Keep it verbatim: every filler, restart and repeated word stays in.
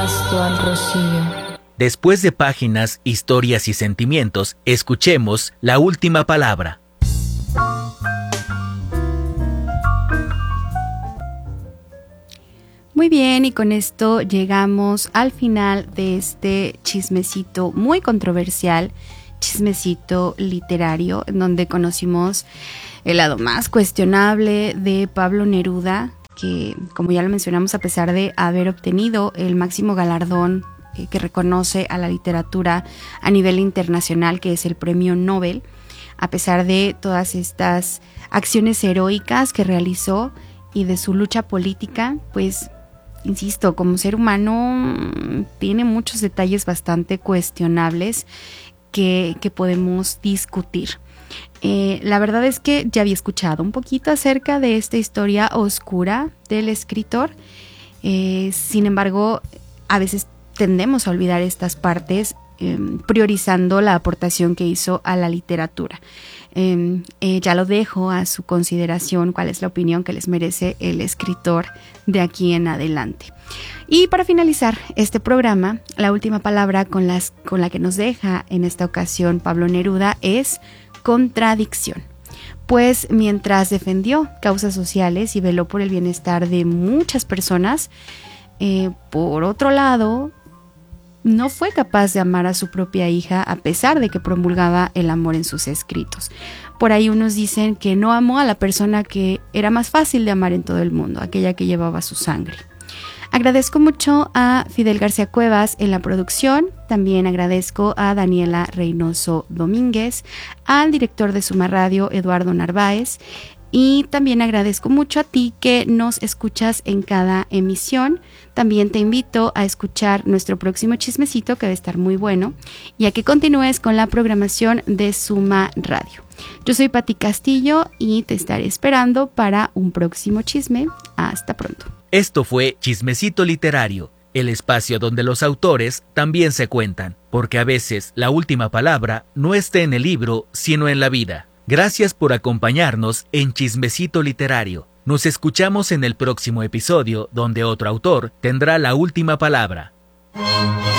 Pasto al rocío. Después de páginas, historias y sentimientos, escuchemos la última palabra. Muy bien, y con esto llegamos al final de este chismecito muy controversial, chismecito literario, en donde conocimos el lado más cuestionable de Pablo Neruda, que, como ya lo mencionamos, a pesar de haber obtenido el máximo galardón eh, que reconoce a la literatura a nivel internacional, que es el Premio Nobel, a pesar de todas estas acciones heroicas que realizó y de su lucha política, pues, insisto, como ser humano tiene muchos detalles bastante cuestionables que, que podemos discutir. Eh, la verdad es que ya había escuchado un poquito acerca de esta historia oscura del escritor. Eh, sin embargo, a veces tendemos a olvidar estas partes, eh, priorizando la aportación que hizo a la literatura. Eh, eh, ya lo dejo a su consideración cuál es la opinión que les merece el escritor de aquí en adelante. Y para finalizar este programa, la última palabra con, las, con la que nos deja en esta ocasión Pablo Neruda es contradicción. Pues mientras defendió causas sociales y veló por el bienestar de muchas personas, eh, por otro lado, no fue capaz de amar a su propia hija a pesar de que promulgaba el amor en sus escritos. Por ahí unos dicen que no amó a la persona que era más fácil de amar en todo el mundo, aquella que llevaba su sangre. Agradezco mucho a Fidel García Cuevas en la producción, también agradezco a Daniela Reynoso Domínguez, al director de Suma Radio, Eduardo Narváez, y también agradezco mucho a ti que nos escuchas en cada emisión. También te invito a escuchar nuestro próximo chismecito, que va a estar muy bueno, y a que continúes con la programación de Suma Radio. Yo soy Pati Castillo y te estaré esperando para un próximo chisme. Hasta pronto. Esto fue Chismecito Literario, el espacio donde los autores también se cuentan, porque a veces la última palabra no está en el libro, sino en la vida. Gracias por acompañarnos en Chismecito Literario. Nos escuchamos en el próximo episodio, donde otro autor tendrá la última palabra.